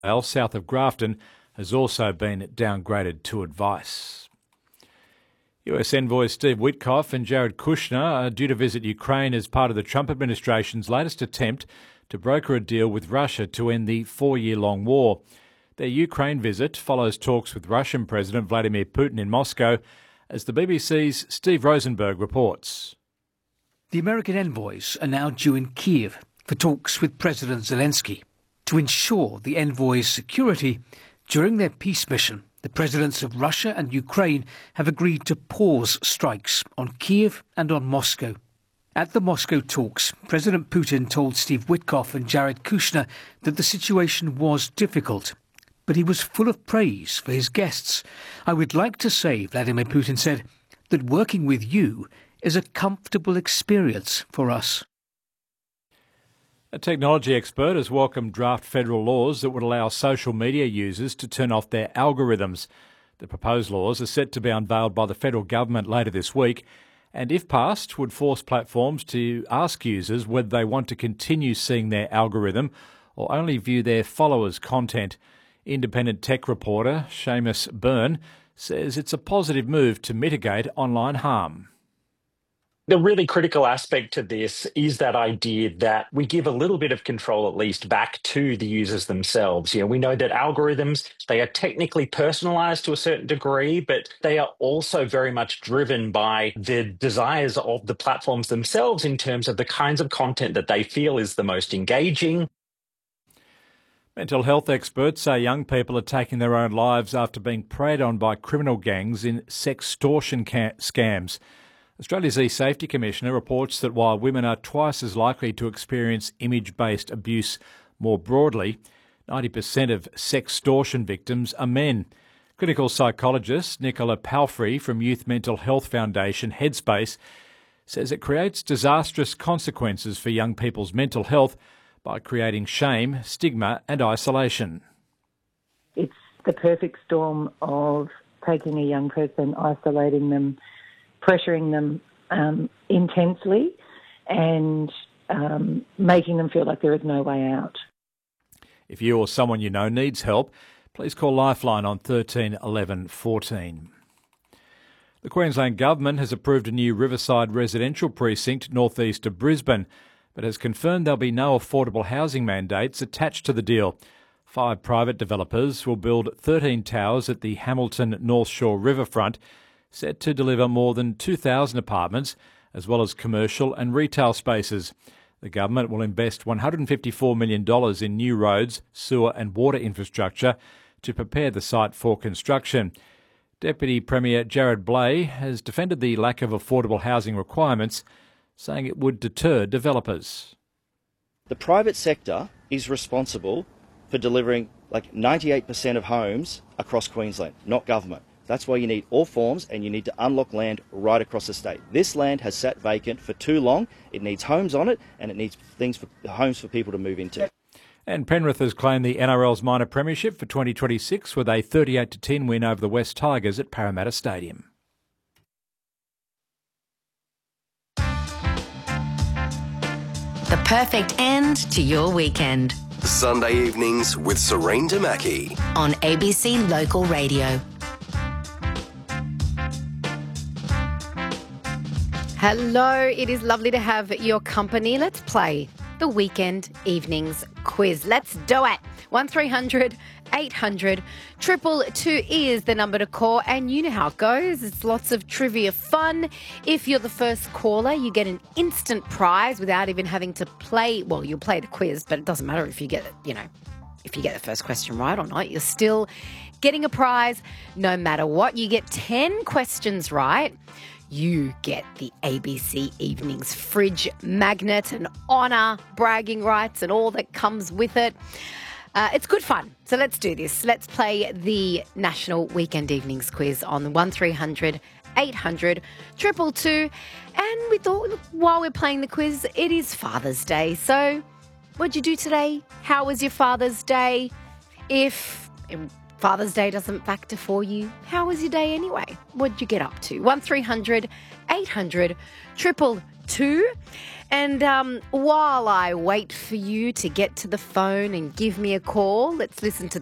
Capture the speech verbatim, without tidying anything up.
south of Grafton, has also been downgraded to advice. U S envoy Steve Witkoff and Jared Kushner are due to visit Ukraine as part of the Trump administration's latest attempt to broker a deal with Russia to end the four-year-long war. Their Ukraine visit follows talks with Russian President Vladimir Putin in Moscow, as the B B C's Steve Rosenberg reports. The American envoys are now due in Kiev for talks with President Zelensky to ensure the envoys' security during their peace mission. The presidents of Russia and Ukraine have agreed to pause strikes on Kiev and on Moscow. At the Moscow talks, President Putin told Steve Witkoff and Jared Kushner that the situation was difficult, but he was full of praise for his guests. "I would like to say," Vladimir Putin said, "that working with you is a comfortable experience for us." A technology expert has welcomed draft federal laws that would allow social media users to turn off their algorithms. The proposed laws are set to be unveiled by the federal government later this week, and if passed, would force platforms to ask users whether they want to continue seeing their algorithm or only view their followers' content. Independent tech reporter Seamus Byrne says it's a positive move to mitigate online harm. The really critical aspect to this is that idea that we give a little bit of control, at least, back to the users themselves. You know, we know that algorithms, they are technically personalized to a certain degree, but they are also very much driven by the desires of the platforms themselves in terms of the kinds of content that they feel is the most engaging. Mental health experts say young people are taking their own lives after being preyed on by criminal gangs in sextortion ca- scams. Australia's E-Safety Commissioner reports that while women are twice as likely to experience image-based abuse more broadly, ninety percent of sextortion victims are men. Clinical psychologist Nicola Palfrey from Youth Mental Health Foundation Headspace says it creates disastrous consequences for young people's mental health by creating shame, stigma and isolation. It's the perfect storm of taking a young person, isolating them, pressuring them um, intensely and um, making them feel like there is no way out. If you or someone you know needs help, please call Lifeline on thirteen eleven fourteen. The Queensland Government has approved a new Riverside residential precinct northeast of Brisbane, but has confirmed there'll be no affordable housing mandates attached to the deal. Five private developers will build thirteen towers at the Hamilton North Shore riverfront, set to deliver more than two thousand apartments, as well as commercial and retail spaces. The government will invest one hundred fifty-four million dollars in new roads, sewer and water infrastructure to prepare the site for construction. Deputy Premier Jared Blay has defended the lack of affordable housing requirements, saying it would deter developers. The private sector is responsible for delivering like ninety-eight percent of homes across Queensland, not government. That's why you need all forms and you need to unlock land right across the state. This land has sat vacant for too long. It needs homes on it and it needs things for homes for people to move into. And Penrith has claimed the N R L's minor premiership for twenty twenty-six with a thirty-eight to ten win over the West Tigers at Parramatta Stadium. The perfect end to your weekend. Sunday evenings with Serene Damaki on A B C Local Radio. Hello, it is lovely to have your company. Let's play the Weekend Evenings Quiz. Let's do it. one three hundred eight hundred two two is the number to call, and you know how it goes. It's lots of trivia fun. If you're the first caller, you get an instant prize without even having to play. Well, you'll play the quiz, but it doesn't matter if you get it, you know, if you get the first question right or not. You're still getting a prize no matter what. You get ten questions right, you get the A B C Evenings fridge magnet, an honour, bragging rights and all that comes with it. Uh, it's good fun. So let's do this. Let's play the National Weekend Evenings Quiz on one three hundred eight hundred two two two. And we thought, look, while we're playing the quiz, it is Father's Day. So what'd you do today? How was your Father's Day? If Father's Day doesn't factor for you. How was your day anyway? What'd you get up to? one three hundred eight hundred two two two. And um, while I wait for you to get to the phone and give me a call, let's listen to